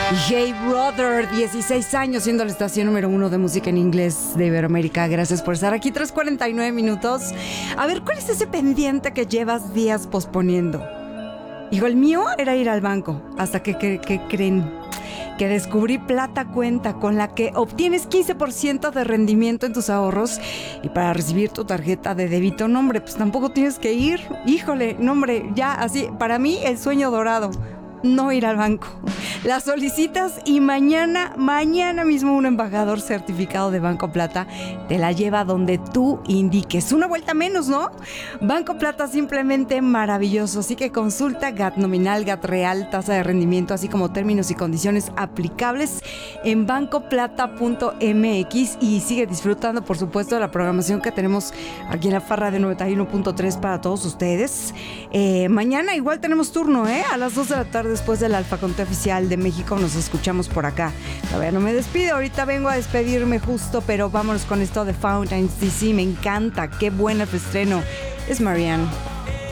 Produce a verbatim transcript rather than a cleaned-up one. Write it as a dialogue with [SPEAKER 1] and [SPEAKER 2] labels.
[SPEAKER 1] Hey Brother, dieciséis años siendo la estación número uno de música en inglés de Iberoamérica. Gracias por estar aquí, tres cuarenta y nueve minutos. A ver, ¿cuál es ese pendiente que llevas días posponiendo? Hijo, el mío era ir al banco, hasta que, que, que creen que descubrí Plata Cuenta, con la que obtienes quince por ciento de rendimiento en tus ahorros. Y para recibir tu tarjeta de débito, no hombre, pues tampoco tienes que ir. Híjole, no hombre, ya así, para mí el sueño dorado, no ir al banco. La solicitas y mañana, mañana mismo un embajador certificado de Banco Plata te la lleva donde tú indiques. Una vuelta menos, ¿no? Banco Plata, simplemente maravilloso. Así que consulta G A T nominal, G A T real, tasa de rendimiento, así como términos y condiciones aplicables en banco plata punto m x y sigue disfrutando, por supuesto, de la programación que tenemos aquí en la Farra de noventa y uno punto tres para todos ustedes. Eh, mañana igual tenemos turno, ¿eh? A las dos de la tarde, después del Alfa Conte Oficial de México, nos escuchamos por acá. Todavía no me despido, ahorita vengo a despedirme justo, pero vámonos con esto de Fountains D C. Me encanta, qué buen estreno. Es Marianne.